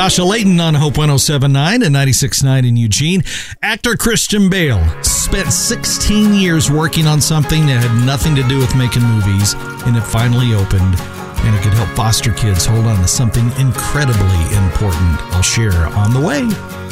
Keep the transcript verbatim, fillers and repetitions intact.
Tasha Layton on Hope one oh seven point nine and ninety-six point nine in Eugene. Actor Christian Bale spent sixteen years working on something that had nothing to do with making movies, and it finally opened, and it could help foster kids hold on to something incredibly important. I'll share on the way.